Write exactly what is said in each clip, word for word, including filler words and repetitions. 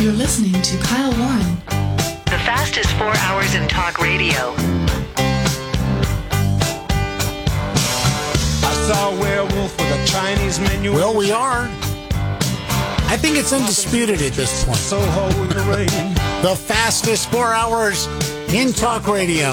You're listening to Kyle Warren. The fastest four hours in talk radio. I saw a werewolf with a Chinese menu. Well, we are. I think it's undisputed at this point. So in the rain. The fastest four hours in talk radio.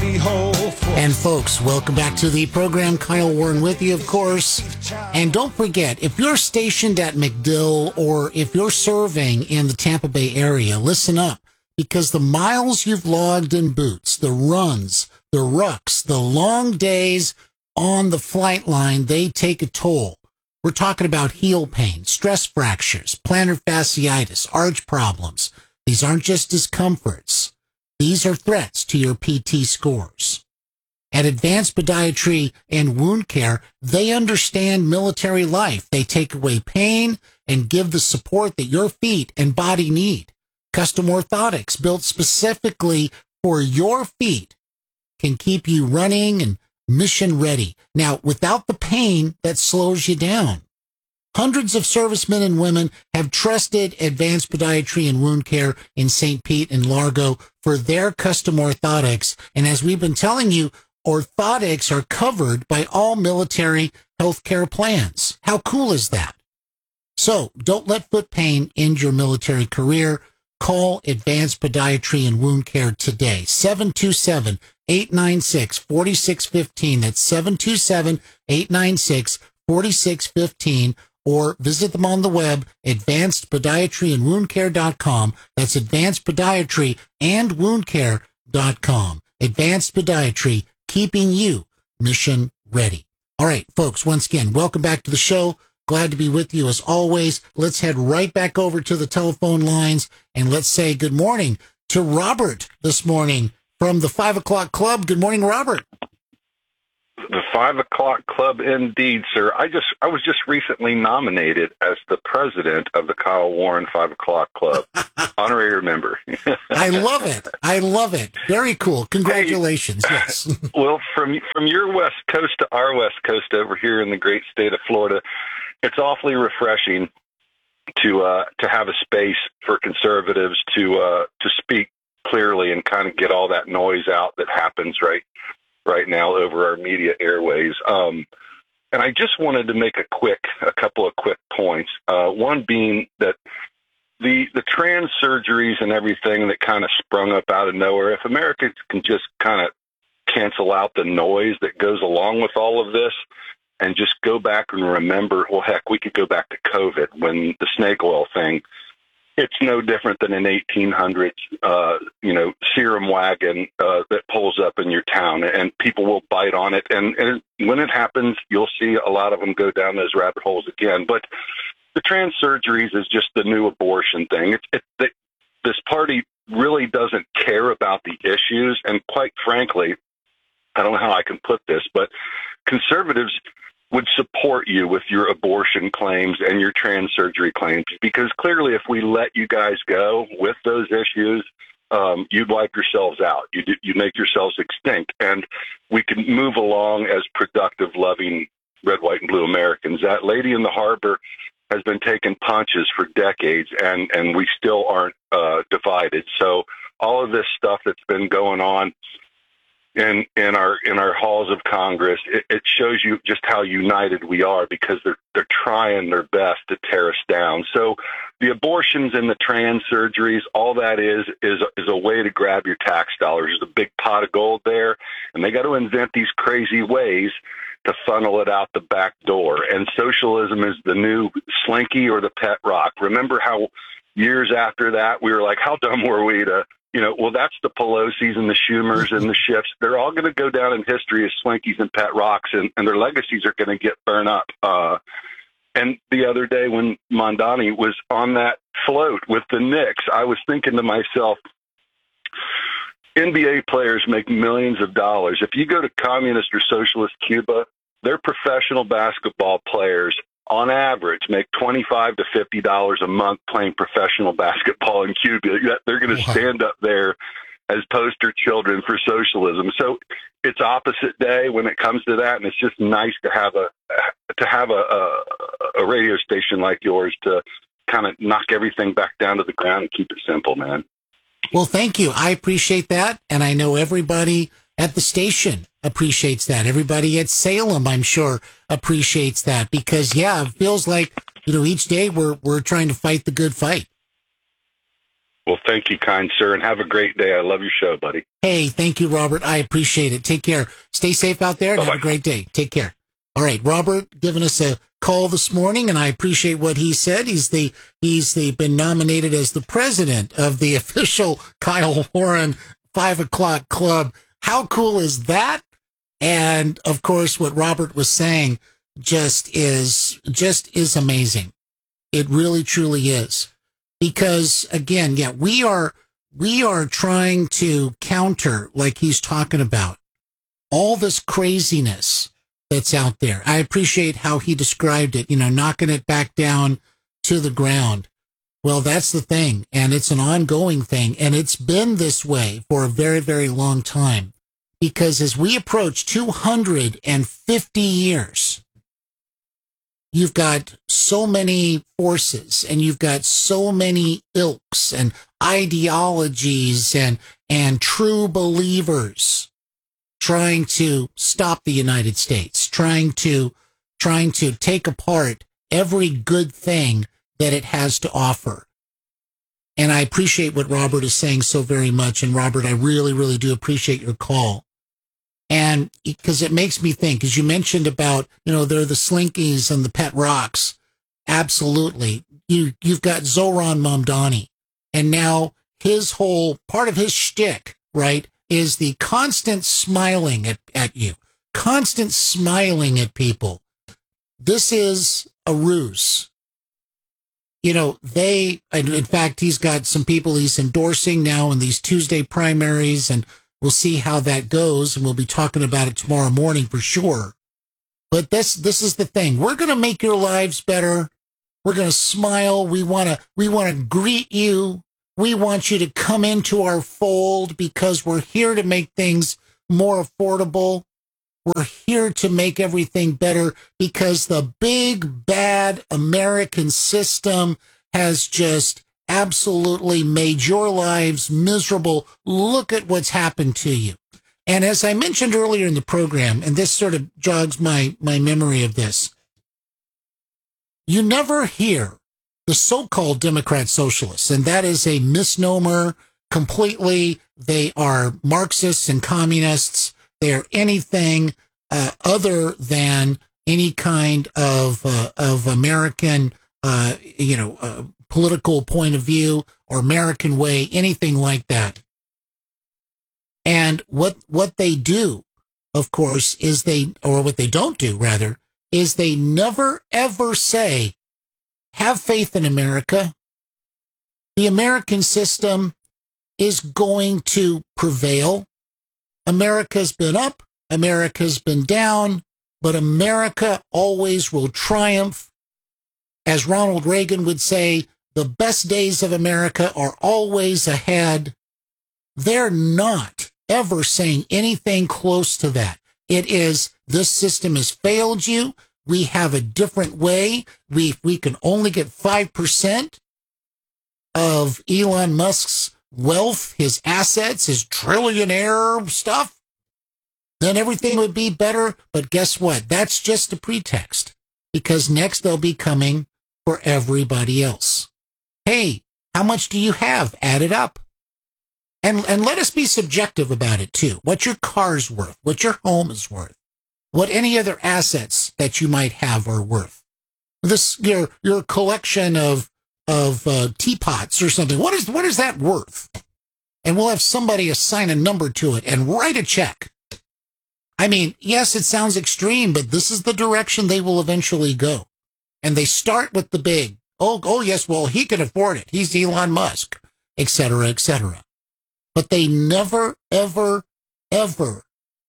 And folks, welcome back to the program. Kyle Warren with you, of course. And don't forget, if you're stationed at MacDill or if you're serving in the Tampa Bay area, listen up. Because the miles you've logged in boots, the runs, the rucks, the long days on the flight line, they take a toll. We're talking about heel pain, stress fractures, plantar fasciitis, arch problems. These aren't just discomforts. These are threats to your P T scores. At Advanced Podiatry and Wound Care, they understand military life. They take away pain and give the support that your feet and body need. Custom orthotics built specifically for your feet can keep you running and mission ready. Now, without the pain that slows you down. Hundreds of servicemen and women have trusted Advanced Podiatry and Wound Care in Saint Pete and Largo for their custom orthotics. And as we've been telling you, orthotics are covered by all military healthcare plans. How cool is that? So don't let foot pain end your military career. Call Advanced Podiatry and Wound Care today. seven two seven, eight nine six, four six one five. That's seven two seven, eight nine six, four six one five. Or visit them on the web, advanced podiatry and wound care dot com. That's advanced podiatry and wound care dot com. Advanced Podiatry, keeping you mission ready. All right, folks, once again, welcome back to the show. Glad to be with you as always. Let's head right back over to the telephone lines and let's say good morning to Robert this morning from the five o'clock Club. Good morning, Robert. The five o'clock Club, indeed, sir. I just I was just recently nominated as the president of the Kyle Warren five o'clock Club, honorary member. I love it. I love it. Very cool. Congratulations. Hey, yes. Well, from from your west coast to our west coast over here in the great state of Florida, it's awfully refreshing to uh, to have a space for conservatives to uh, to speak clearly and kind of get all that noise out that happens right. right now over our media airways. Um, and I just wanted to make a quick, a couple of quick points. Uh, one being that the, the trans surgeries and everything that kind of sprung up out of nowhere, if America can just kind of cancel out the noise that goes along with all of this and just go back and remember, well, heck, we could go back to COVID when the snake oil thing, it's no different than an eighteen hundreds, uh, you know, serum wagon uh, that pulls up in your town, and people will bite on it. And, and when it happens, you'll see a lot of them go down those rabbit holes again. But the trans surgeries is just the new abortion thing. It's it, it, this party really doesn't care about the issues. And quite frankly, I don't know how I can put this, but conservatives would support you with your abortion claims and your trans surgery claims, because clearly if we let you guys go with those issues, um, you'd wipe yourselves out. You you make yourselves extinct, and we can move along as productive, loving, red, white, and blue Americans. That lady in the harbor has been taking punches for decades, and, and we still aren't uh, divided. So all of this stuff that's been going on in in our in our halls of Congress, it, it shows you just how united we are, because they're they're trying their best to tear us down. So the abortions and the trans surgeries, all that is is is a way to grab your tax dollars. There's a big pot of gold there, and they got to invent these crazy ways to funnel it out the back door. And socialism is the new Slinky or the pet rock. Remember how years after that we were like, how dumb were we to You know, well, that's the Pelosi's and the Schumers and the Schiffs. They're all going to go down in history as Slinkies and pet rocks, and, and their legacies are going to get burned up. Uh, and the other day when Mondani was on that float with the Knicks, I was thinking to myself, N B A players make millions of dollars. If you go to communist or socialist Cuba, their professional basketball players on average make twenty-five to fifty dollars a month playing professional basketball in Cuba. They're going to stand up there as poster children for socialism. So it's opposite day when it comes to that. And it's just nice to have a, to have a, a, a radio station like yours to, kind of knock everything back down to the ground and keep it simple, man. Well, thank you. I appreciate that. And I know everybody at the station appreciates that. Everybody at Salem, I'm sure, appreciates that because, yeah, it feels like, you know, each day we're, we're trying to fight the good fight. Well, thank you, kind sir, and have a great day. I love your show, buddy. Hey, thank you, Robert. I appreciate it. Take care. Stay safe out there and Bye-bye. have a great day. Take care. All right, Robert giving us a call this morning, and I appreciate what he said. He's the he's the been nominated as the president of the official Kyle Warren Five O'Clock Club. How cool is that? And of course, what Robert was saying just is just is amazing. It really, truly is. Because again, yeah, we are we are trying to counter, like he's talking about, all this craziness that's out there. I appreciate how he described it, you know, knocking it back down to the ground. Well, that's the thing. And it's an ongoing thing. And it's been this way for a very, very long time. Because as we approach two hundred fifty years, you've got so many forces and you've got so many ilks and ideologies and, and true believers trying to stop the United States, trying to, trying to take apart every good thing that it has to offer. And I appreciate what Robert is saying so very much. And Robert, I really, really do appreciate your call. And because it makes me think, as you mentioned about, you know, they're the Slinkies and the Pet Rocks. Absolutely. You, you've got Zoran Mamdani. And now his whole part of his shtick, right, is the constant smiling at, at you, constant smiling at people. This is a ruse. You know, they, in fact, he's got some people he's endorsing now in these Tuesday primaries, and we'll see how that goes, and we'll be talking about it tomorrow morning for sure. But this this is the thing. We're going to make your lives better. We're going to smile. We want to we want to greet you. We want you to come into our fold because we're here to make things more affordable. We're here to make everything better because the big, bad American system has just absolutely made your lives miserable. Look at what's happened to you. And as I mentioned earlier in the program, and this sort of jogs my, my memory of this, you never hear the so-called Democrat socialists, and that is a misnomer completely. They are Marxists and communists. They are anything uh, other than any kind of uh, of American, uh, you know, uh, political point of view or American way, anything like that. And what what they do, of course, is they, or what they don't do, rather, is they never, ever say, have faith in America. The American system is going to prevail. America's been up, America's been down, but America always will triumph. As Ronald Reagan would say, the best days of America are always ahead. They're not ever saying anything close to that. It is, this system has failed you. We have a different way. We, we can only get five percent of Elon Musk's wealth, his assets, his trillionaire stuff. Then everything would be better. But guess what? That's just a pretext, because next they'll be coming for everybody else. Hey, how much do you have? Add it up. And, and let us be subjective about it too. What your car's worth, what your home is worth, what any other assets that you might have are worth. This, your, your collection of, of, uh, teapots or something. What is, what is that worth? And we'll have somebody assign a number to it and write a check. I mean, yes, it sounds extreme, but this is the direction they will eventually go. And they start with the big. Oh, oh yes, well, he can afford it. He's Elon Musk, et cetera, et cetera. But they never, ever, ever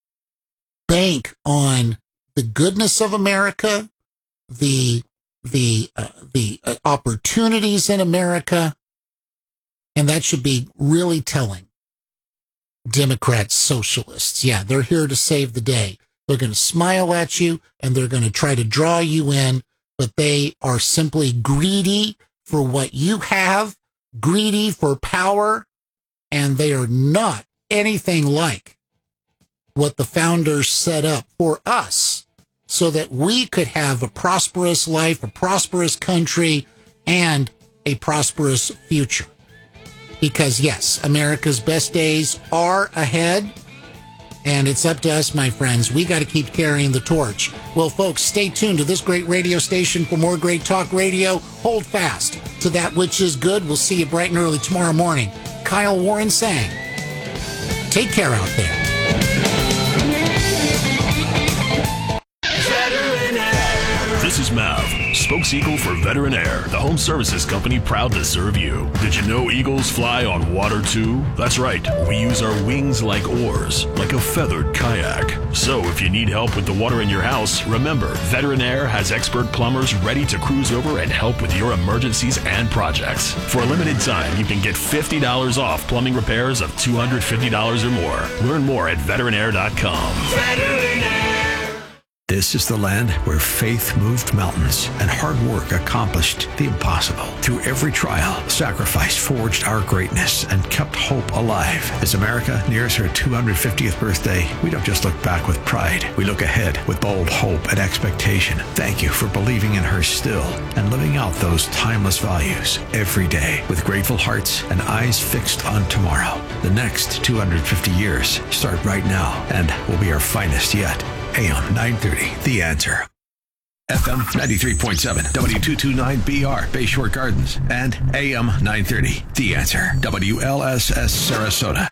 bank on the goodness of America, the the uh, the uh, opportunities in America, and that should be really telling. Democrats, socialists, yeah, they're here to save the day. They're going to smile at you, and they're going to try to draw you in, but they are simply greedy for what you have, greedy for power, and they are not anything like what the founders set up for us so that we could have a prosperous life, a prosperous country, and a prosperous future. Because yes, America's best days are ahead, and it's up to us, my friends. We got to keep carrying the torch. Well, folks, stay tuned to this great radio station for more great talk radio. Hold fast to that which is good. We'll see you bright and early tomorrow morning. Kyle Warren saying, take care out there. This is Mav, spokes Eagle for Veteran Air, the home services company proud to serve you. Did you know eagles fly on water too? That's right, we use our wings like oars, like a feathered kayak. So if you need help with the water in your house, remember, Veteran Air has expert plumbers ready to cruise over and help with your emergencies and projects. For a limited time, you can get fifty dollars off plumbing repairs of two hundred fifty dollars or more. Learn more at veteran air dot com. Veteran Air. This is the land where faith moved mountains and hard work accomplished the impossible. Through every trial, sacrifice forged our greatness and kept hope alive. As America nears her two hundred fiftieth birthday, we don't just look back with pride. We look ahead with bold hope and expectation. Thank you for believing in her still and living out those timeless values every day with grateful hearts and eyes fixed on tomorrow. The next two hundred fifty years start right now and will be our finest yet. A M nine thirty, The Answer. F M ninety-three point seven, W two twenty-nine B R, Bayshore Gardens. And A M nine thirty, The Answer, W L S S Sarasota.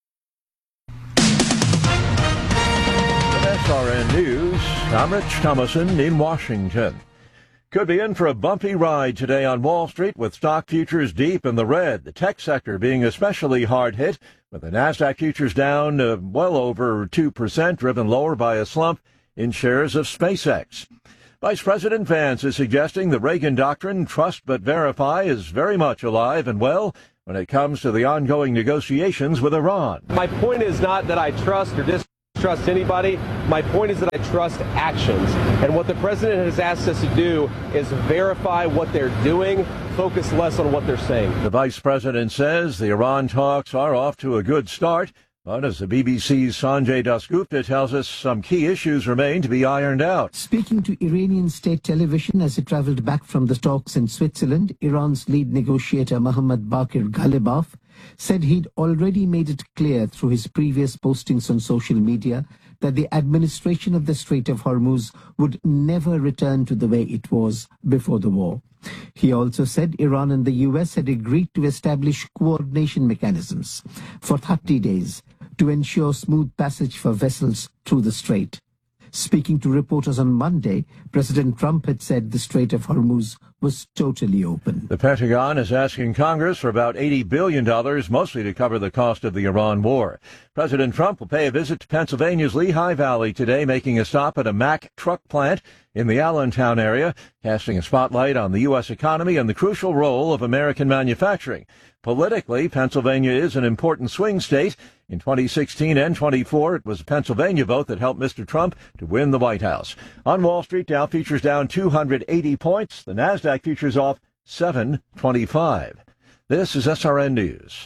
With S R N News, I'm Rich Thomason in Washington. Could be in for a bumpy ride today on Wall Street with stock futures deep in the red. The tech sector being especially hard hit, with the NASDAQ futures down uh, well over two percent, driven lower by a slump in shares of SpaceX. Vice President Vance is suggesting the Reagan doctrine, trust but verify, is very much alive and well when it comes to the ongoing negotiations with Iran. My point is not that I trust or distrust anybody. My point is that I trust actions. And what the president has asked us to do is verify what they're doing, focus less on what they're saying. The vice president says the Iran talks are off to a good start, but as the B B C's Sanjay Dasgupta tells us, some key issues remain to be ironed out. Speaking to Iranian state television as he traveled back from the talks in Switzerland, Iran's lead negotiator Mohammad Bakir Ghalibaf said he'd already made it clear through his previous postings on social media that the administration of the Strait of Hormuz would never return to the way it was before the war. He also said Iran and the U S had agreed to establish coordination mechanisms for thirty days to ensure smooth passage for vessels through the strait. Speaking to reporters on Monday, President Trump had said the Strait of Hormuz was totally open. The Pentagon is asking Congress for about eighty billion dollars, mostly to cover the cost of the Iran war. President Trump will pay a visit to Pennsylvania's Lehigh Valley today, making a stop at a Mack truck plant in the Allentown area, casting a spotlight on the U S economy and the crucial role of American manufacturing. Politically, Pennsylvania is an important swing state. In twenty sixteen and twenty-four, it was a Pennsylvania vote that helped Mister Trump to win the White House. On Wall Street, Dow futures down two hundred eighty points. The NASDAQ futures off seven twenty-five. This is S R N News.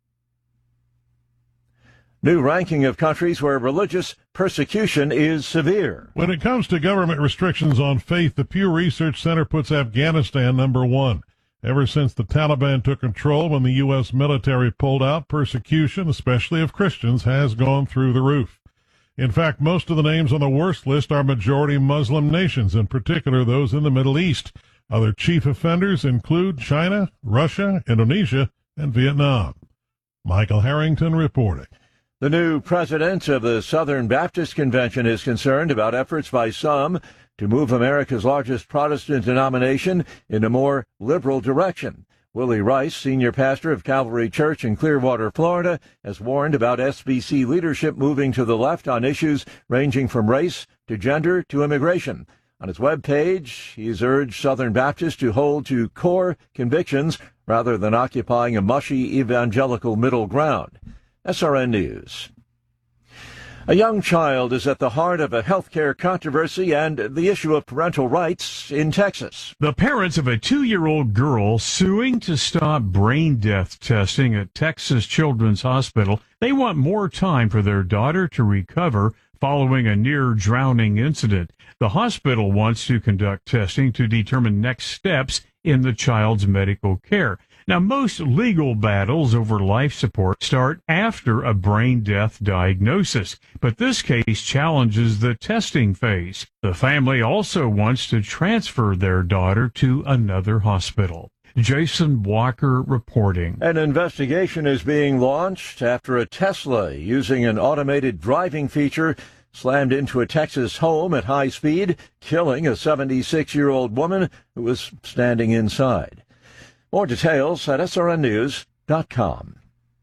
New ranking of countries where religious persecution is severe. When it comes to government restrictions on faith, the Pew Research Center puts Afghanistan number one. Ever since the Taliban took control when the U S military pulled out, persecution, especially of Christians, has gone through the roof. In fact, most of the names on the worst list are majority Muslim nations, in particular those in the Middle East. Other chief offenders include China, Russia, Indonesia, and Vietnam. Michael Harrington reporting. The new president of the Southern Baptist Convention is concerned about efforts by some to move America's largest Protestant denomination in a more liberal direction. Willie Rice, senior pastor of Calvary Church in Clearwater, Florida, has warned about S B C leadership moving to the left on issues ranging from race to gender to immigration. On his webpage, he's urged Southern Baptists to hold to core convictions rather than occupying a mushy evangelical middle ground. S R N News. A young child is at the heart of a healthcare controversy and the issue of parental rights in Texas. The parents of a two-year-old girl suing to stop brain death testing at Texas Children's Hospital. They want more time for their daughter to recover following a near-drowning incident. The hospital wants to conduct testing to determine next steps in the child's medical care. Now, most legal battles over life support start after a brain death diagnosis, but this case challenges the testing phase. The family also wants to transfer their daughter to another hospital. Jason Walker reporting. An investigation is being launched after a Tesla using an automated driving feature slammed into a Texas home at high speed, killing a seventy-six-year-old woman who was standing inside. More details at S R N news dot com.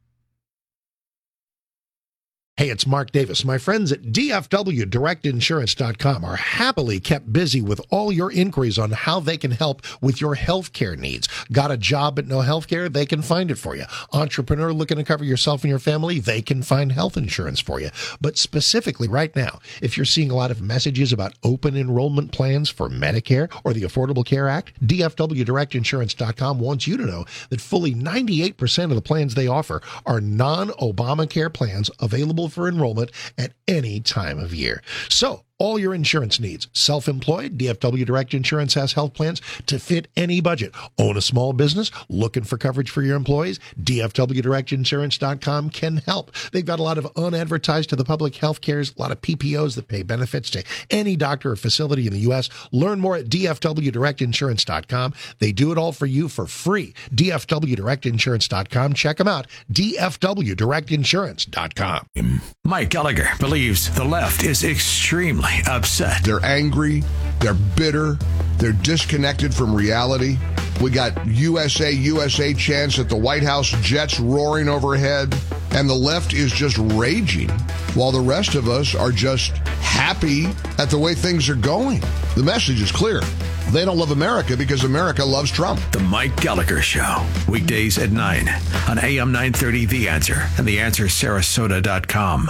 Hey, it's Mark Davis. My friends at D F W Direct Insurance dot com are happily kept busy with all your inquiries on how they can help with your health care needs. Got a job but no health care? They can find it for you. Entrepreneur looking to cover yourself and your family? They can find health insurance for you. But specifically right now, if you're seeing a lot of messages about open enrollment plans for Medicare or the Affordable Care Act, D F W Direct Insurance dot com wants you to know that fully ninety-eight percent of the plans they offer are non-Obamacare plans available for enrollment at any time of year. So, all your insurance needs. Self-employed, D F W Direct Insurance has health plans to fit any budget. Own a small business, looking for coverage for your employees? D F W Direct Insurance dot com can help. They've got a lot of unadvertised to the public health cares, a lot of P P Os that pay benefits to any doctor or facility in the U S. Learn more at D F W Direct Insurance dot com. They do it all for you for free. D F W Direct Insurance dot com. Check them out. D F W Direct Insurance dot com. Mike Gallagher believes the left is extremely upset. They're angry, they're bitter, they're disconnected from reality. We got U S A, U S A chants at the White House, jets roaring overhead, and the left is just raging, while the rest of us are just happy at the way things are going. The message is clear. They don't love America because America loves Trump. The Mike Gallagher Show, weekdays at nine on A M nine thirty The Answer and the answer sarasota dot com.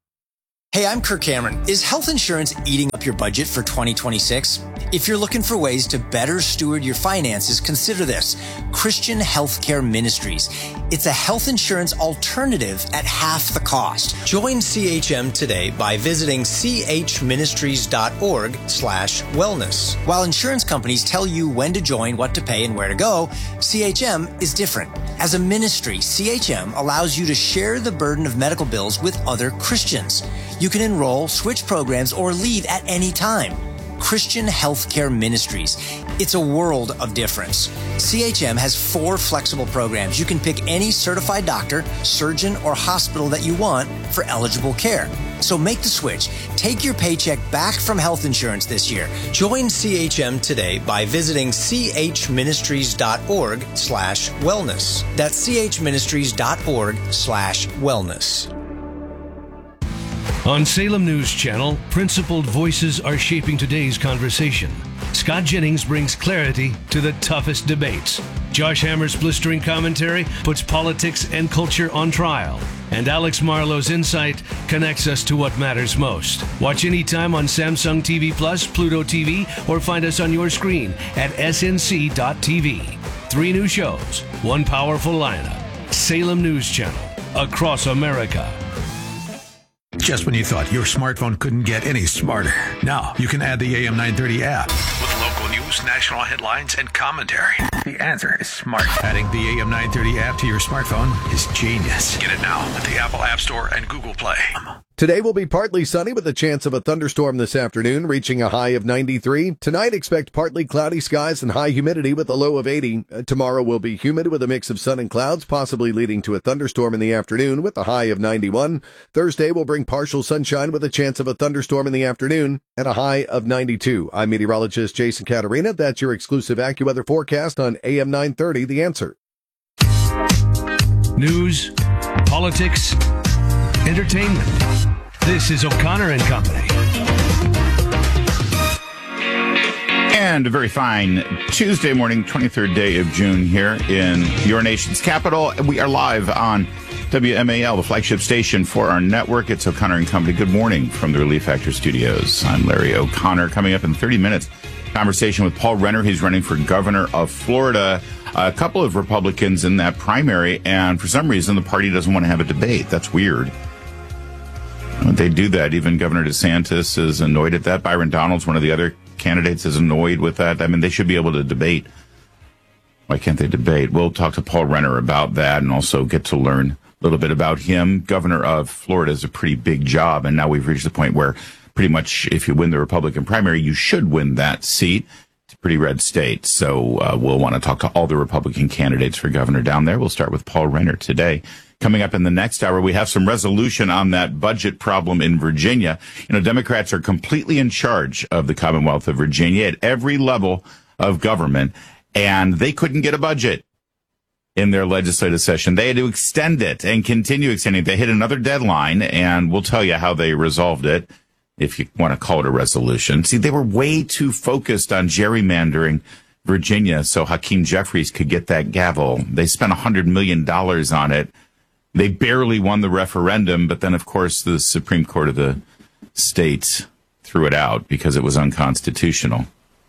Hey, I'm Kirk Cameron. Is health insurance eating up your budget for twenty twenty-six? If you're looking for ways to better steward your finances, consider this: Christian Healthcare Ministries. It's a health insurance alternative at half the cost. Join C H M today by visiting c h ministries dot org slash wellness. While insurance companies tell you when to join, what to pay, and where to go, C H M is different. As a ministry, C H M allows you to share the burden of medical bills with other Christians. You can enroll, switch programs, or leave at any time. Christian Healthcare Ministries. It's a world of difference. C H M has four flexible programs. You can pick any certified doctor, surgeon, or hospital that you want for eligible care. So make the switch. Take your paycheck back from health insurance this year. Join C H M today by visiting c h ministries dot org slash wellness. That's c h ministries dot org slash wellness. On Salem News Channel, principled voices are shaping today's conversation. Scott Jennings brings clarity to the toughest debates. Josh Hammer's blistering commentary puts politics and culture on trial. And Alex Marlowe's insight connects us to what matters most. Watch anytime on Samsung T V Plus, Pluto T V, or find us on your screen at s n c dot t v. Three new shows, one powerful lineup. Salem News Channel, across America. Just when you thought your smartphone couldn't get any smarter, now you can add the A M nine thirty app. With local news, national headlines, and commentary. The answer is smart. Adding the A M nine thirty app to your smartphone is genius. Get it now at the Apple App Store and Google Play. Today will be partly sunny with a chance of a thunderstorm this afternoon, reaching a high of ninety-three. Tonight, expect partly cloudy skies and high humidity with a low of eighty. Uh, tomorrow will be humid with a mix of sun and clouds, possibly leading to a thunderstorm in the afternoon with a high of ninety-one. Thursday will bring partial sunshine with a chance of a thunderstorm in the afternoon and a high of ninety-two. I'm meteorologist Jason Caterina. That's your exclusive AccuWeather forecast on A M nine thirty, The Answer. News, politics, entertainment. This is O'Connor and Company. And a very fine Tuesday morning, twenty-third day of June here in your nation's capital. We are live on W M A L, the flagship station for our network. It's O'Connor and Company. Good morning from the Relief Factor studios. I'm Larry O'Connor. Coming up in thirty minutes, conversation with Paul Renner. He's running for governor of Florida. A couple of Republicans in that primary, and for some reason, the party doesn't want to have a debate. That's weird. They do that. Even Governor DeSantis is annoyed at that. Byron Donalds, one of the other candidates, is annoyed with that. I mean, they should be able to debate. Why can't they debate? We'll talk to Paul Renner about that and also get to learn a little bit about him. Governor of Florida is a pretty big job, and now we've reached the point where pretty much if you win the Republican primary, you should win that seat. It's a pretty red state, so uh, we'll want to talk to all the Republican candidates for governor down there. We'll start with Paul Renner today. Coming up in the next hour, we have some resolution on that budget problem in Virginia. You know, Democrats are completely in charge of the Commonwealth of Virginia at every level of government, and they couldn't get a budget in their legislative session. They had to extend it and continue extending it. They hit another deadline, and we'll tell you how they resolved it, if you want to call it a resolution. See, they were way too focused on gerrymandering Virginia so Hakeem Jeffries could get that gavel. They spent one hundred million dollars on it. They barely won the referendum, but then, of course, the Supreme Court of the state threw it out because it was unconstitutional.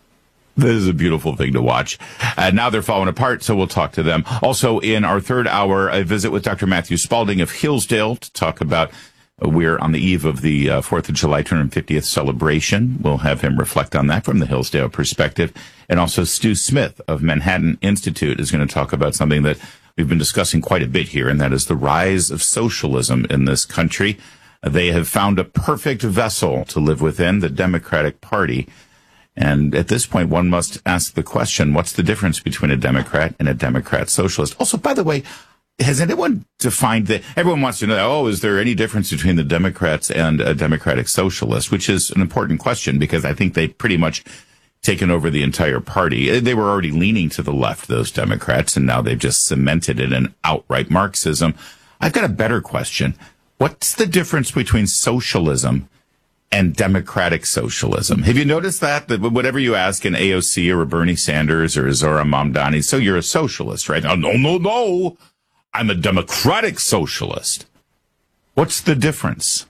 This is a beautiful thing to watch. And now they're falling apart, so we'll talk to them. Also, in our third hour, a visit with Doctor Matthew Spalding of Hillsdale to talk about uh, we're on the eve of the uh, fourth of July two hundred fiftieth celebration. We'll have him reflect on that from the Hillsdale perspective. And also, Stu Smith of Manhattan Institute is going to talk about something that we've been discussing quite a bit here, and that is the rise of socialism in this country. They have found a perfect vessel to live within, the Democratic Party. And at this point, one must ask the question, what's the difference between a Democrat and a Democrat socialist? Also, by the way, has anyone defined that? Everyone wants to know, oh, is there any difference between the Democrats and a Democratic socialist? Which is an important question because I think they pretty much taken over the entire party. They were already leaning to the left, those Democrats, and now they've just cemented it in outright Marxism. I've got a better question. What's the difference between socialism and democratic socialism? Have you noticed that? That whatever you ask an A O C or a Bernie Sanders or a Zohran Mamdani, so you're a socialist, right? Oh, no, no, no. I'm a democratic socialist. What's the difference?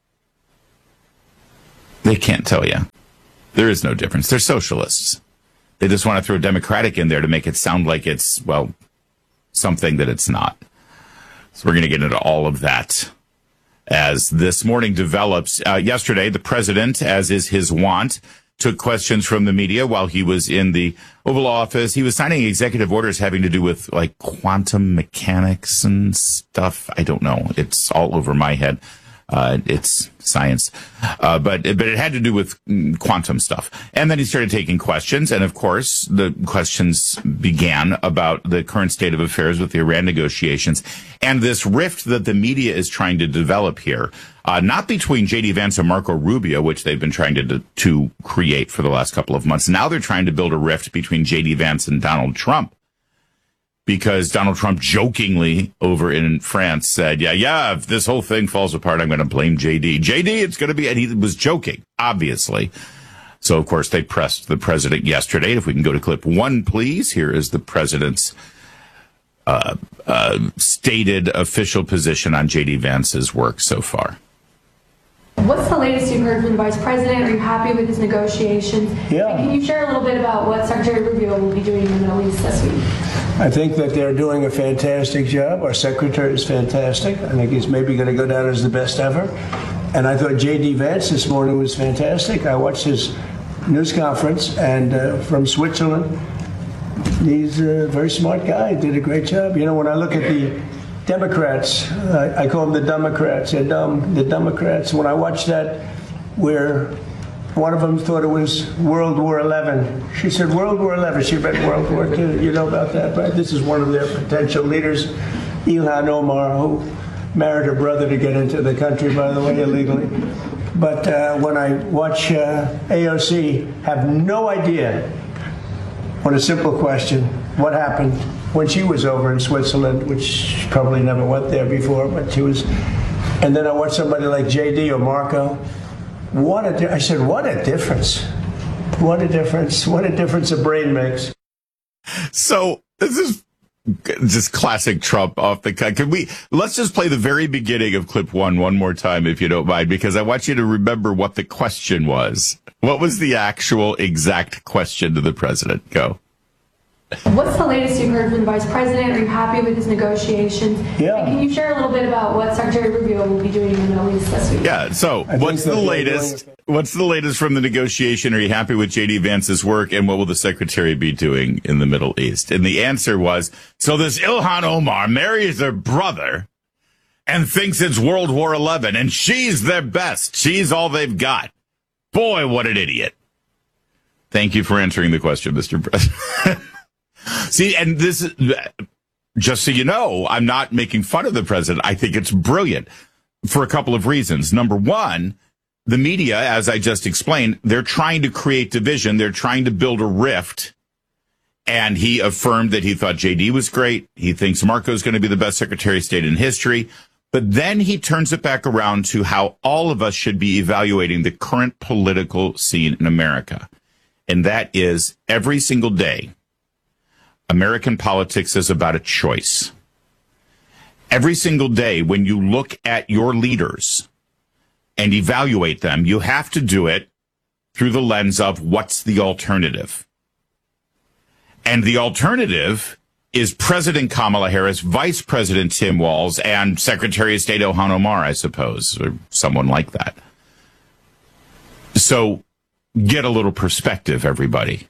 They can't tell you. There is no difference. They're socialists. They just want to throw democratic in there to make it sound like it's, well, something that it's not. So we're going to get into all of that as this morning develops. Uh, yesterday, the president, as is his wont, took questions from the media while he was in the Oval Office. He was signing executive orders having to do with, like, quantum mechanics and stuff. I don't know. It's all over my head. Uh, it's science. Uh, but, but it had to do with quantum stuff. And then he started taking questions. And of course, the questions began about the current state of affairs with the Iran negotiations and this rift that the media is trying to develop here. Uh, not between J D Vance and Marco Rubio, which they've been trying to, to create for the last couple of months. Now they're trying to build a rift between J D Vance and Donald Trump. Because Donald Trump jokingly over in France said, yeah, yeah, if this whole thing falls apart, I'm going to blame J D. J D, it's going to be, and he was joking, obviously. So, of course, they pressed the president yesterday. If we can go to clip one, please. Here is the president's uh, uh, stated official position on J D Vance's work so far. What's the latest you've heard from the Vice President? Are you happy with his negotiations? Yeah. And can you share a little bit about what Secretary Rubio will be doing in the Middle East this week? I think that they're doing a fantastic job. Our secretary is fantastic. I think he's maybe going to go down as the best ever. And I thought J D Vance this morning was fantastic. I watched his news conference and uh, from Switzerland. He's a very smart guy. Did a great job. You know, when I look at the Democrats, uh, I call them the Democrats. They're dumb. The Democrats. When I watched that, where one of them thought it was World War Eleven. She said World War Eleven. She read World War Two. You know about that, right? This is one of their potential leaders, Ilhan Omar, who married her brother to get into the country, by the way, illegally. But uh, when I watch uh, A O C, have no idea on a simple question, what happened when she was over in Switzerland, which she probably never went there before, but she was. And then I watch somebody like J D or Marco. What a! Di- I said, what a difference! What a difference! What a difference a brain makes. So this is Just classic Trump off the cut. Can we, let's just play the very beginning of clip one one more time, if you don't mind, because I want you to remember what the question was. What was the actual exact question to the president? Go. What's the latest you've heard from the vice president? Are you happy with his negotiations? Yeah. And can you share a little bit about what Secretary Rubio will be doing in the Middle East this week? Yeah. So what's the latest? What's the latest from the negotiation? Are you happy with J D Vance's work? And what will the secretary be doing in the Middle East? And the answer was, so this Ilhan Omar marries her brother and thinks it's World War Eleven, and she's their best. She's all they've got. Boy, what an idiot. Thank you for answering the question, Mister President. See, and this is, just so you know, I'm not making fun of the president. I think it's brilliant for a couple of reasons. Number one, the media, as I just explained, they're trying to create division. They're trying to build a rift. And he affirmed that he thought J D was great. He thinks Marco's going to be the best Secretary of State in history. But then he turns it back around to how all of us should be evaluating the current political scene in America. And that is every single day, American politics is about a choice. Every single day, when you look at your leaders and evaluate them, you have to do it through the lens of what's the alternative. And the alternative is President Kamala Harris, Vice President Tim Walz, and Secretary of State Ilhan Omar, I suppose, or someone like that. So get a little perspective, everybody.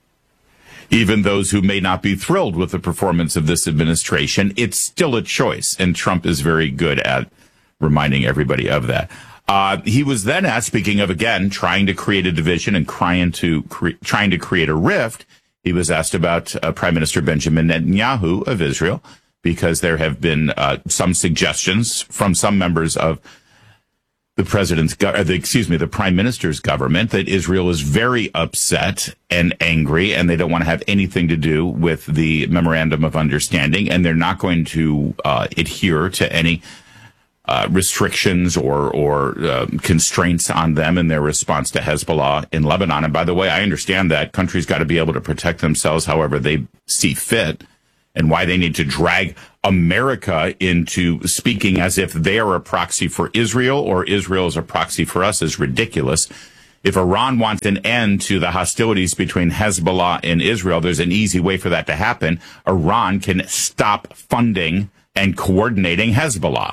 Even those who may not be thrilled with the performance of this administration, it's still a choice. And Trump is very good at reminding everybody of that. Uh, he was then asked, speaking of, again, trying to create a division and trying to, cre- trying to create a rift, he was asked about uh, Prime Minister Benjamin Netanyahu of Israel, because there have been uh, some suggestions from some members of the president's, go- the, excuse me, the prime minister's government that Israel is very upset and angry, and they don't want to have anything to do with the memorandum of understanding, and they're not going to uh, adhere to any uh, restrictions or or uh, constraints on them in their response to Hezbollah in Lebanon. And by the way, I understand that countries got to be able to protect themselves however they see fit. And why they need to drag America into speaking as if they are a proxy for Israel or Israel is a proxy for us is ridiculous. If Iran wants an end to the hostilities between Hezbollah and Israel, there's an easy way for that to happen. Iran can stop funding and coordinating Hezbollah.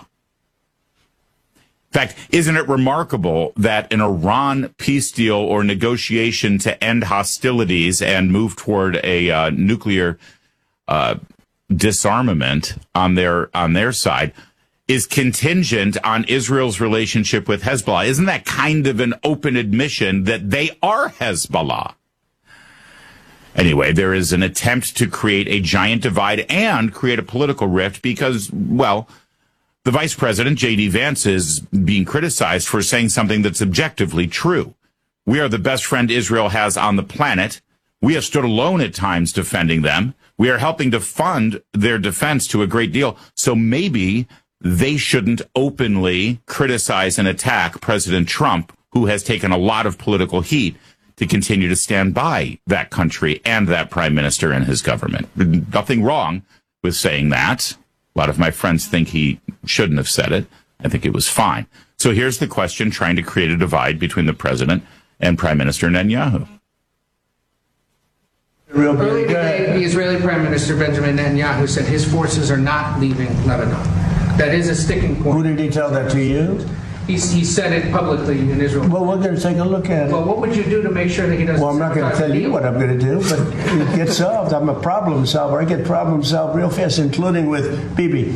In fact, isn't it remarkable that an Iran peace deal or negotiation to end hostilities and move toward a uh, nuclear Uh, disarmament on their on their side is contingent on Israel's relationship with Hezbollah? Isn't that kind of an open admission that they are Hezbollah? Anyway, there is an attempt to create a giant divide and create a political rift because, well, the vice president, J D Vance, is being criticized for saying something that's objectively true. We are the best friend Israel has on the planet. We have stood alone at times defending them. We are helping to fund their defense to a great deal. So maybe they shouldn't openly criticize and attack President Trump, who has taken a lot of political heat to continue to stand by that country and that prime minister and his government. Nothing wrong with saying that. A lot of my friends think he shouldn't have said it. I think it was fine. So here's the question, trying to create a divide between the president and Prime Minister Netanyahu. Earlier today, the Israeli Prime Minister Benjamin Netanyahu said his forces are not leaving Lebanon. That is a sticking point. Who did he tell that to you? He's, he said it publicly in Israel. Well, we're going to take a look at it. Well, what would you do to make sure that he doesn't? Well, I'm not going to tell you what I'm going to do, but it gets solved. I'm a problem solver. I get problems solved real fast, including with Bibi.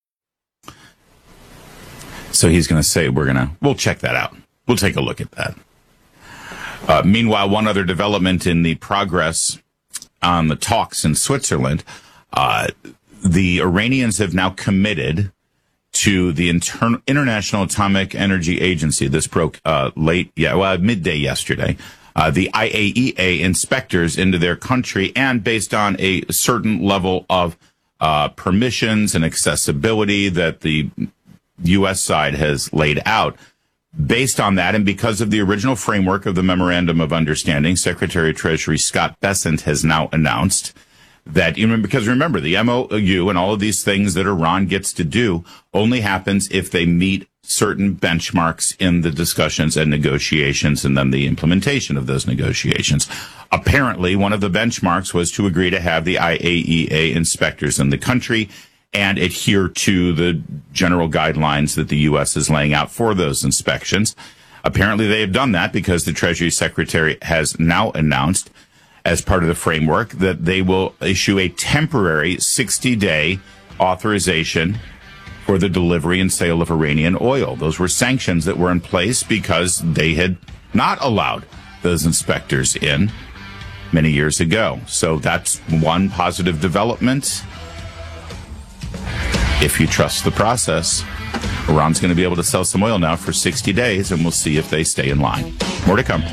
So he's going to say, we're going to, we'll check that out. We'll take a look at that. Uh, meanwhile, one other development in the progress on the talks in Switzerland, uh, the Iranians have now committed to the Inter- International Atomic Energy Agency. This broke uh, late, yeah, well, midday yesterday. Uh, the I A E A inspectors into their country, and based on a certain level of uh, permissions and accessibility that the U S side has laid out. Based on that, and because of the original framework of the Memorandum of Understanding, Secretary of Treasury Scott Bessent has now announced that, you know, because remember, the M O U and all of these things that Iran gets to do only happens if they meet certain benchmarks in the discussions and negotiations and then the implementation of those negotiations. Apparently, one of the benchmarks was to agree to have the I A E A inspectors in the country and adhere to the general guidelines that the U S is laying out for those inspections. Apparently, they have done that because the Treasury Secretary has now announced, as part of the framework, that they will issue a temporary sixty-day authorization for the delivery and sale of Iranian oil. Those were sanctions that were in place because they had not allowed those inspectors in many years ago. So that's one positive development. If you trust the process, Iran's going to be able to sell some oil now for sixty days, and we'll see if they stay in line. More to come.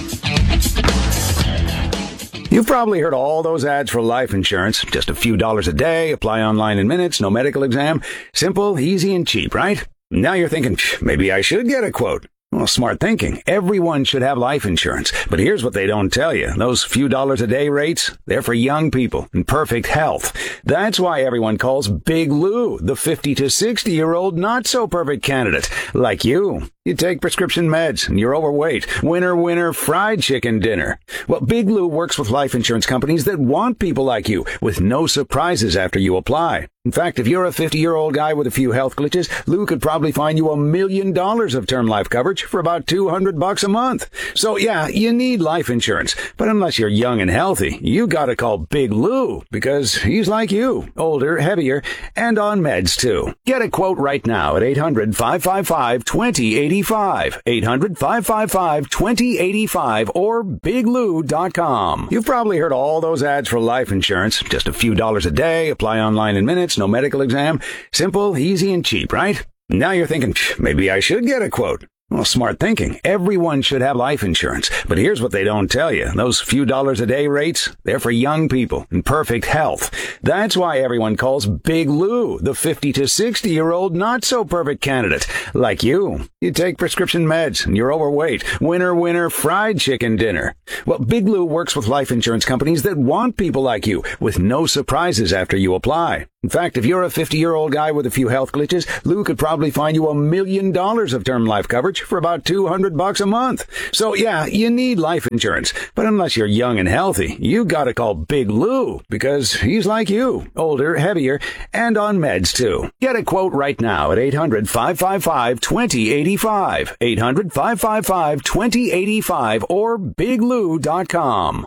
You've probably heard all those ads for life insurance. Just a few dollars a day, apply online in minutes, no medical exam. Simple, easy, and cheap, right? Now you're thinking, maybe I should get a quote. Well, smart thinking. Everyone should have life insurance. But here's what they don't tell you. Those few dollars a day rates, they're for young people in perfect health. That's why everyone calls Big Lou the fifty to sixty year old not so perfect candidate. Like you. You take prescription meds and you're overweight. Winner, winner, fried chicken dinner. Well, Big Lou works with life insurance companies that want people like you with no surprises after you apply. In fact, if you're a fifty-year-old guy with a few health glitches, Lou could probably find you a million dollars of term life coverage for about two hundred bucks a month. So yeah, you need life insurance. But unless you're young and healthy, you gotta call Big Lou because he's like you, older, heavier, and on meds too. Get a quote right now at eight hundred, five five five, two zero eight five, eight hundred, five five five, two zero eight five, or big lou dot com. You've probably heard all those ads for life insurance. Just a few dollars a day, apply online in minutes, no medical exam. Simple, easy, and cheap, right? Now you're thinking, maybe I should get a quote. Well, smart thinking. Everyone should have life insurance. But here's what they don't tell you. Those few dollars a day rates, they're for young people in perfect health. That's why everyone calls Big Lou the fifty to sixty year old not so perfect candidate. Like you. You take prescription meds and you're overweight. Winner, winner, fried chicken dinner. Well, Big Lou works with life insurance companies that want people like you with no surprises after you apply. In fact, if you're a fifty-year-old guy with a few health glitches, Lou could probably find you a million dollars of term life coverage for about two hundred bucks a month. So yeah, you need life insurance. But unless you're young and healthy, you gotta call Big Lou because he's like you, older, heavier, and on meds too. Get a quote right now at eight hundred, five five five, two zero eight five, eight hundred, five five five, two zero eight five, or big lou dot com.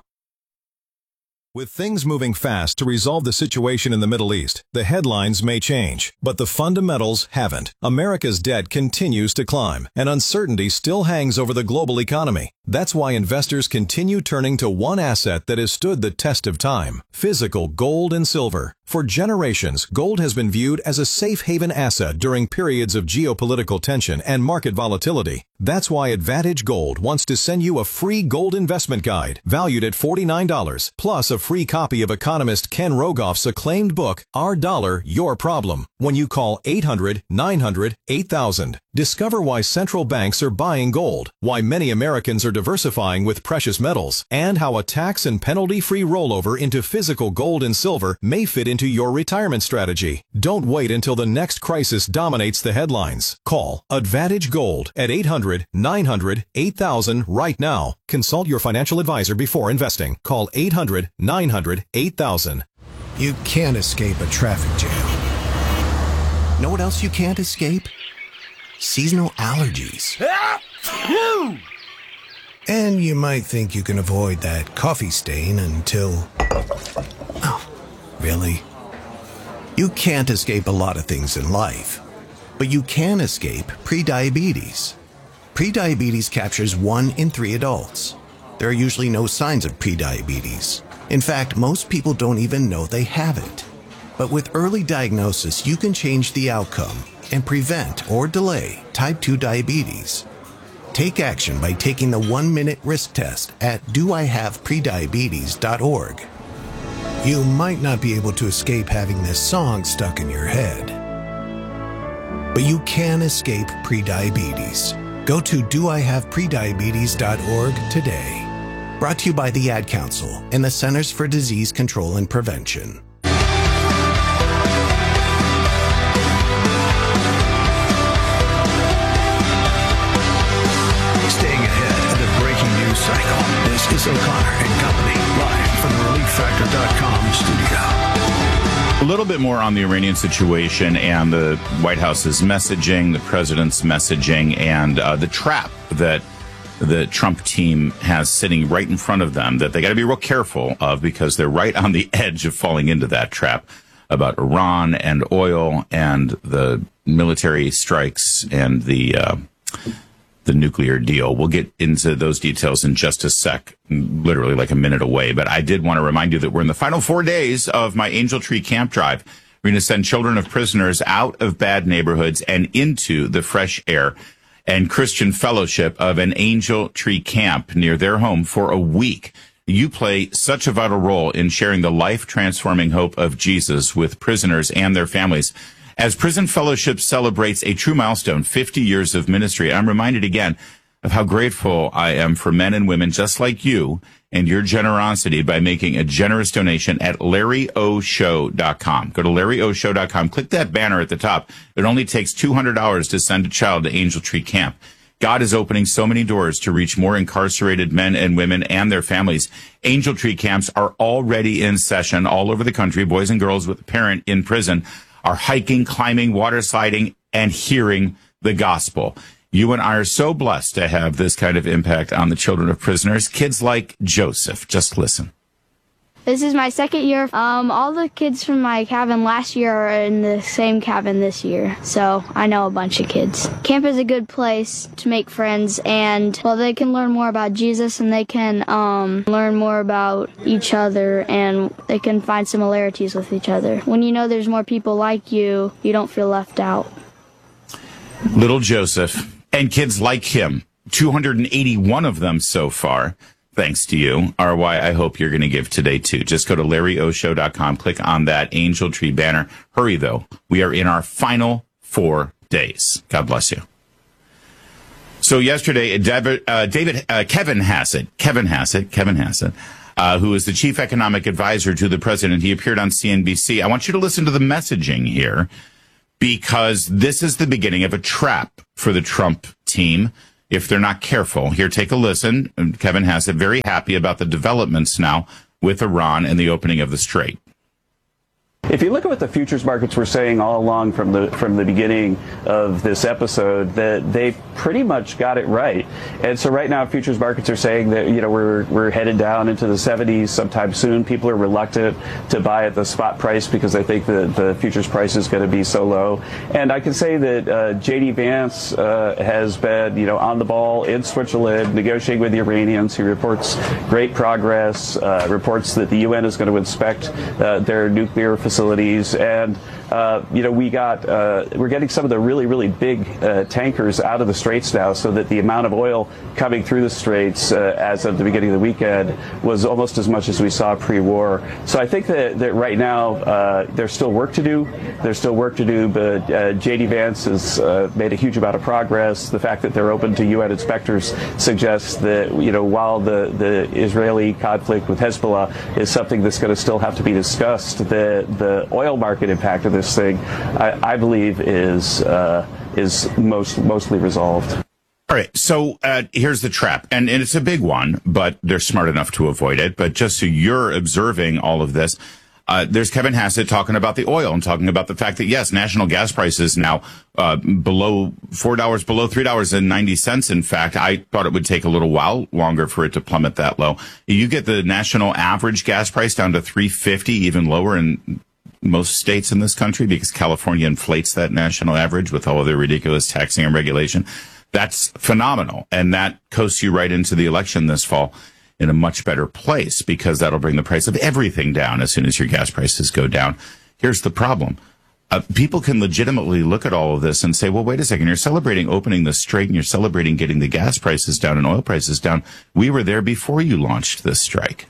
With things moving fast to resolve the situation in the Middle East, the headlines may change, but the fundamentals haven't. America's debt continues to climb, and uncertainty still hangs over the global economy. That's why investors continue turning to one asset that has stood the test of time: physical gold and silver. For generations, gold has been viewed as a safe haven asset during periods of geopolitical tension and market volatility. That's why Advantage Gold wants to send you a free gold investment guide valued at forty-nine dollars, plus a free copy of economist Ken Rogoff's acclaimed book, Our Dollar, Your Problem, when you call eight hundred, nine hundred, eight thousand. Discover why central banks are buying gold, why many Americans are diversifying with precious metals, and how a tax and penalty-free rollover into physical gold and silver may fit into your retirement strategy. Don't wait until the next crisis dominates the headlines. Call Advantage Gold at eight hundred, nine hundred, eight thousand right now. Consult your financial advisor before investing. Call eight hundred, nine hundred, eight thousand. You can't escape a traffic jam. Know what else you can't escape? Seasonal allergies. And you might think you can avoid that coffee stain until... Oh, really? You can't escape a lot of things in life, but you can escape prediabetes. Prediabetes captures one in three adults. There are usually no signs of prediabetes. In fact, most people don't even know they have it. But with early diagnosis, you can change the outcome and prevent or delay type two diabetes. Take action by taking the one-minute risk test at do I have prediabetes dot org. You might not be able to escape having this song stuck in your head, but you can escape prediabetes. Go to do I have prediabetes dot org today. Brought to you by the Ad Council and the Centers for Disease Control and Prevention. Staying ahead of the breaking news cycle, this is O'Connor and Company, live from the relief factor dot com studio. A little bit more on the Iranian situation and the White House's messaging, the president's messaging, and uh, the trap that the Trump team has sitting right in front of them that they got to be real careful of, because they're right on the edge of falling into that trap about Iran and oil and the military strikes and the uh, the nuclear deal. We'll get into those details in just a sec, literally like a minute away. But I did want to remind you that we're in the final four days of my Angel Tree Camp Drive. We're going to send children of prisoners out of bad neighborhoods and into the fresh air and Christian fellowship of an Angel Tree Camp near their home for a week. You play such a vital role in sharing the life-transforming hope of Jesus with prisoners and their families. As Prison Fellowship celebrates a true milestone, fifty years of ministry, I'm reminded again of how grateful I am for men and women just like you and your generosity by making a generous donation at larry o show dot com. Go to larry o show dot com. Click that banner at the top. It only takes two hundred dollars to send a child to Angel Tree Camp. God is opening so many doors to reach more incarcerated men and women and their families. Angel Tree Camps are already in session all over the country. Boys and girls with a parent in prison are hiking, climbing, water sliding, and hearing the gospel. You and I are so blessed to have this kind of impact on the children of prisoners. Kids like Joseph. Just listen. This is my second year. Um, all the kids from my cabin last year are in the same cabin this year, so I know a bunch of kids. Camp is a good place to make friends, and, well, they can learn more about Jesus, and they can um, learn more about each other, and they can find similarities with each other. When you know there's more people like you, you don't feel left out. Little Joseph. And kids like him, two hundred eighty-one of them so far, thanks to you, are why I hope you're going to give today, too. Just go to larry o show dot com, click on that Angel Tree banner. Hurry, though. We are in our final four days. God bless you. So yesterday, David, uh, David uh, Kevin Hassett, Kevin Hassett, Kevin Hassett, uh, who is the chief economic advisor to the president, he appeared on C N B C. I want you to listen to the messaging here, because this is the beginning of a trap for the Trump team if they're not careful. Here, take a listen. Kevin Hassett, very happy about the developments now with Iran and the opening of the Strait. If you look at what the futures markets were saying all along from the from the beginning of this episode, that they pretty much got it right. And so right now, futures markets are saying that, you know, we're we're headed down into the seventies sometime soon. People are reluctant to buy at the spot price because they think that the futures price is going to be so low. And I can say that uh, J D Vance uh, has been, you know, on the ball in Switzerland, negotiating with the Iranians. He reports great progress, uh, reports that the U N is going to inspect uh, their nuclear facilities. And, uh, you know, we got, uh, we're getting some of the really, really big uh, tankers out of the Straits now, so that the amount of oil coming through the Straits uh, as of the beginning of the weekend was almost as much as we saw pre-war. So I think that, that right now uh, there's still work to do. There's still work to do, but uh, J D Vance has uh, made a huge amount of progress. The fact that they're open to U N inspectors suggests that, you know, while the, the Israeli conflict with Hezbollah is something that's going to still have to be discussed, the, the oil market impact of this thing, I, I believe, is uh, is most mostly resolved. All right, so uh, here's the trap, and, and it's a big one, but they're smart enough to avoid it. But just so you're observing all of this, uh, there's Kevin Hassett talking about the oil and talking about the fact that, yes, national gas prices now uh, below four dollars, below three dollars and ninety cents. In fact, I thought it would take a little while longer for it to plummet that low. You get the national average gas price down to three fifty, even lower in most states in this country, because California inflates that national average with all of their ridiculous taxing and regulation. That's phenomenal. And that coasts you right into the election this fall in a much better place, because that'll bring the price of everything down as soon as your gas prices go down. Here's the problem. Uh, people can legitimately look at all of this and say, well, wait a second, you're celebrating opening the Strait and you're celebrating getting the gas prices down and oil prices down. We were there before you launched this strike.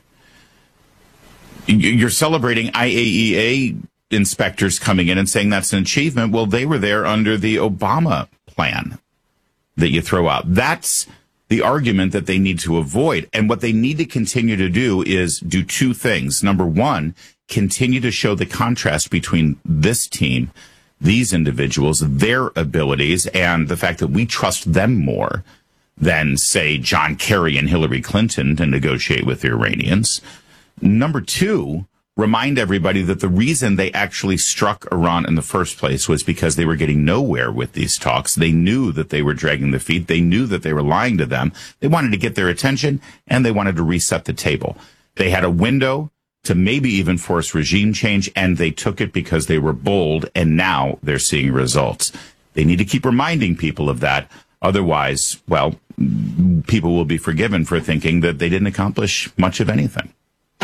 You're celebrating I A E A inspectors coming in and saying that's an achievement. Well, they were there under the Obama plan that you throw out. That's the argument that they need to avoid. And what they need to continue to do is do two things. Number one, continue to show the contrast between this team, these individuals, their abilities, and the fact that we trust them more than, say, John Kerry and Hillary Clinton to negotiate with the Iranians. Number two, remind everybody that the reason they actually struck Iran in the first place was because they were getting nowhere with these talks. They knew that they were dragging their feet. They knew that they were lying to them. They wanted to get their attention, and they wanted to reset the table. They had a window to maybe even force regime change, and they took it because they were bold, and now they're seeing results. They need to keep reminding people of that. Otherwise, well, people will be forgiven for thinking that they didn't accomplish much of anything.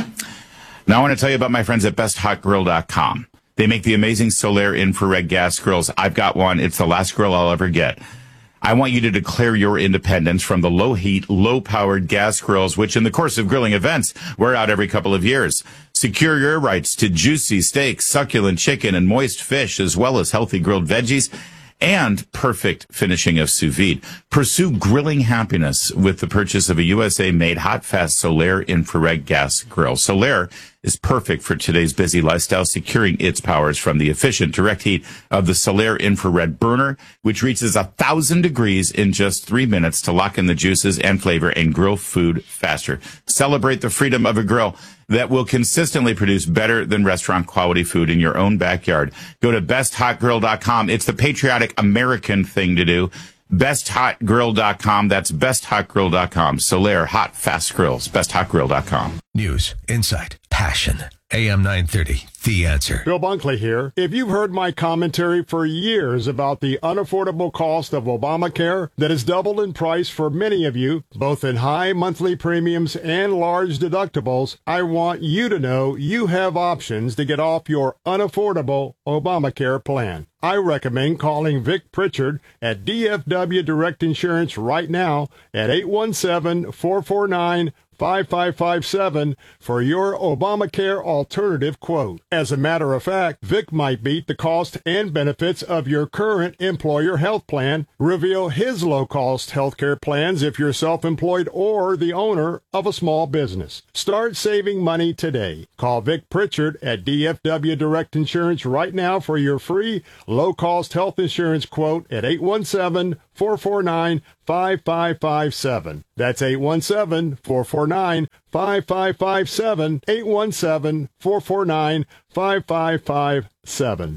Now I want to tell you about my friends at best hot grill dot com. They make the amazing Solaire infrared gas grills. I've got one. It's the last grill I'll ever get. I want you to declare your independence from the low-heat, low-powered gas grills, which in the course of grilling events wear out every couple of years. Secure your rights to juicy steak, succulent chicken, and moist fish, as well as healthy grilled veggies and perfect finishing of sous vide. Pursue grilling happiness with the purchase of a U S A-made hot, fast Solaire infrared gas grill. Solaire is perfect for today's busy lifestyle, securing its powers from the efficient direct heat of the Solaire infrared burner, which reaches a thousand degrees in just three minutes to lock in the juices and flavor and grill food faster. Celebrate the freedom of a grill that will consistently produce better than restaurant quality food in your own backyard. Go to best hot grill dot com. It's the patriotic American thing to do. best hot grill dot com. That's best hot grill dot com. Solaire hot, fast grills. best hot grill dot com. News, insight, passion. A M nine thirty, The Answer. Bill Bunkley here. If you've heard my commentary for years about the unaffordable cost of Obamacare that has doubled in price for many of you, both in high monthly premiums and large deductibles, I want you to know you have options to get off your unaffordable Obamacare plan. I recommend calling Vic Pritchard at D F W Direct Insurance right now at eight one seven, four four nine, five five five seven for your Obamacare alternative quote. As a matter of fact, Vic might beat the cost and benefits of your current employer health plan, reveal his low-cost healthcare plans if you're self-employed or the owner of a small business. Start saving money today. Call Vic Pritchard at D F W Direct Insurance right now for your free low-cost health insurance quote at eight one seven, four four nine, five five five seven. That's eight one seven, four four nine, five five five seven, eight one seven, four four nine, five five five seven.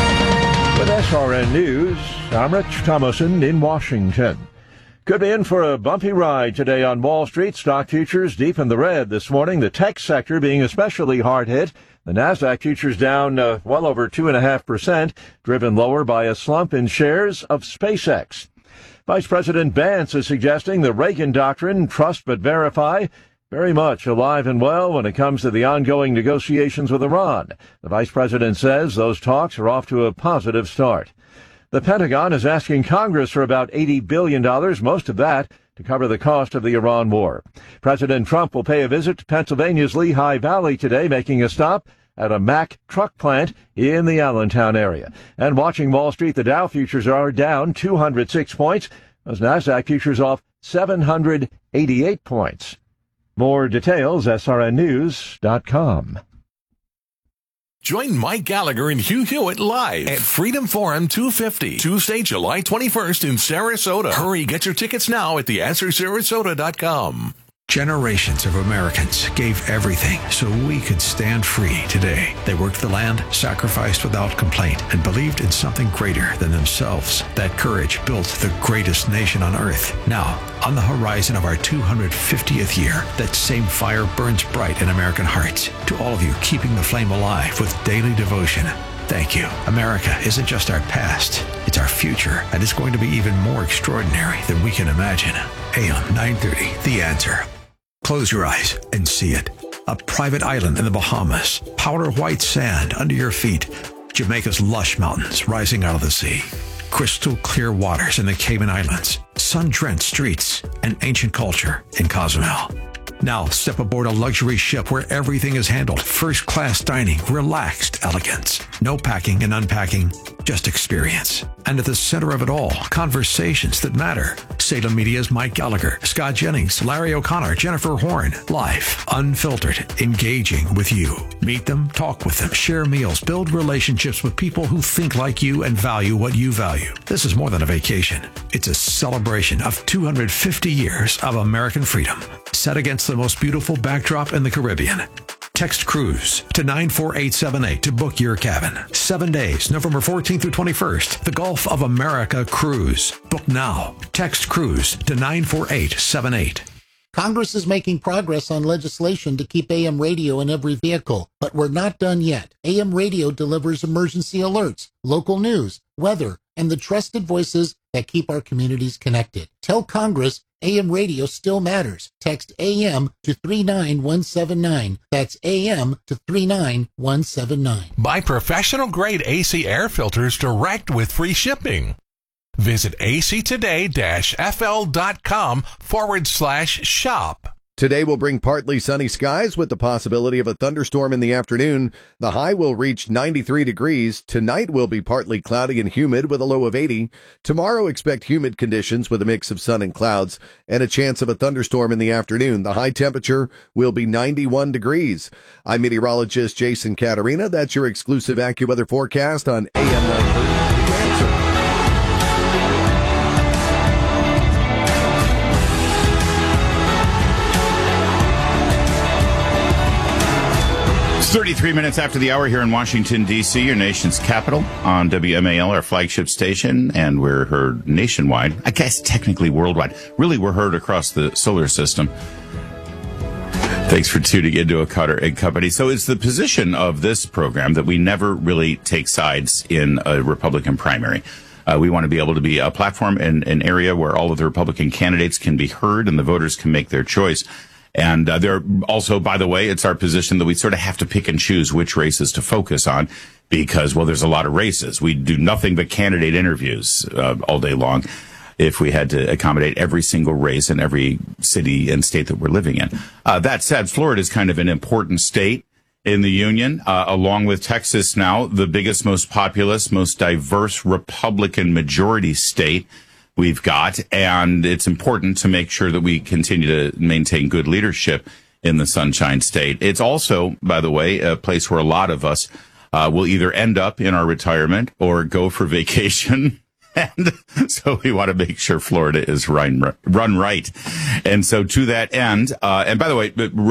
With S R N News, I'm Rich Thomason in Washington. Could be in for a bumpy ride today on Wall Street. Stock futures deep in the red this morning. The tech sector being especially hard hit. The NASDAQ futures down uh, well over two point five percent, driven lower by a slump in shares of SpaceX. Vice President Vance is suggesting the Reagan doctrine, trust but verify, very much alive and well when it comes to the ongoing negotiations with Iran. The Vice President says those talks are off to a positive start. The Pentagon is asking Congress for about eighty billion dollars, most of that to cover the cost of the Iran war. President Trump will pay a visit to Pennsylvania's Lehigh Valley today, making a stop at a Mack truck plant in the Allentown area. And watching Wall Street, the Dow futures are down two hundred six points. Those NASDAQ futures off seven hundred eighty-eight points. More details, S R N news dot com. Join Mike Gallagher and Hugh Hewitt live at Freedom Forum two fifty, Tuesday, July twenty-first in Sarasota. Hurry, get your tickets now at the answer sarasota dot com. Generations of Americans gave everything so we could stand free today. They worked the land, sacrificed without complaint, and believed in something greater than themselves. That courage built the greatest nation on earth. Now, on the horizon of our two hundred fiftieth year, that same fire burns bright in American hearts. To all of you keeping the flame alive with daily devotion, thank you. America isn't just our past, it's our future, and it's going to be even more extraordinary than we can imagine. A M nine thirty, The Answer. Close your eyes and see it. A private island in the Bahamas, powder white sand under your feet, Jamaica's lush mountains rising out of the sea, crystal clear waters in the Cayman Islands, sun-drenched streets, and ancient culture in Cozumel. Now step aboard a luxury ship where everything is handled. First-class dining, relaxed elegance. No packing and unpacking, just experience. And at the center of it all, conversations that matter. Salem Media's Mike Gallagher, Scott Jennings, Larry O'Connor, Jennifer Horn. Live, unfiltered, engaging with you. Meet them, talk with them, share meals, build relationships with people who think like you and value what you value. This is more than a vacation. It's a celebration of two hundred fifty years of American freedom, set against the most beautiful backdrop in the Caribbean. Text cruise to nine four eight seven eight to book your cabin. Seven days, November fourteenth through twenty-first. The Gulf of America Cruise. Book now. Text cruise to nine four eight seven eight. Congress is making progress on legislation to keep A M radio in every vehicle, but we're not done yet. A M radio delivers emergency alerts, local news, weather, and the trusted voices that keep our communities connected. Tell Congress A M radio still matters. Text A M to three nine one seven nine. That's A M to three nine one seven nine. Buy professional-grade A C air filters direct with free shipping. Visit actoday-fl.com forward slash shop. Today will bring partly sunny skies with the possibility of a thunderstorm in the afternoon. The high will reach ninety-three degrees. Tonight will be partly cloudy and humid with a low of eighty. Tomorrow expect humid conditions with a mix of sun and clouds and a chance of a thunderstorm in the afternoon. The high temperature will be ninety-one degrees. I'm meteorologist Jason Caterina. That's your exclusive AccuWeather forecast on A M nine thirty. thirty-three minutes after the hour here in Washington, D C, your nation's capital, on W M A L, our flagship station, and we're heard nationwide. I guess technically worldwide. Really, we're heard across the solar system. Thanks for tuning into O'Connor and Company. So it's the position of this program that we never really take sides in a Republican primary. Uh, we want to be able to be a platform and an area where all of the Republican candidates can be heard and the voters can make their choice. And uh, there also, by the way, it's our position that we sort of have to pick and choose which races to focus on because, well, there's a lot of races. We do nothing but candidate interviews uh, all day long if we had to accommodate every single race in every city and state that we're living in. Uh, that said, Florida is kind of an important state in the union, uh, along with Texas now, the biggest, most populous, most diverse Republican majority state we've got, and it's important to make sure that we continue to maintain good leadership in the Sunshine State. It's also, by the way, a place where a lot of us uh, will either end up in our retirement or go for vacation. And so we want to make sure Florida is run, run right. And so to that end, uh, and by the way,